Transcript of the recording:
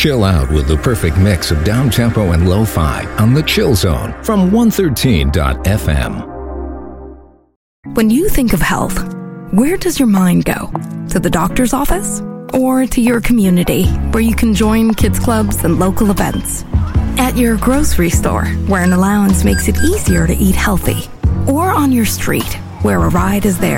Chill out with the perfect mix of down-tempo and lo-fi on the Chill Zone from 113.fm. When you think of health, where does your mind go? To the doctor's office? Or to your community, where you can join kids clubs and local events? At your grocery store, where an allowance makes it easier to eat healthy? Or on your street, where a ride is there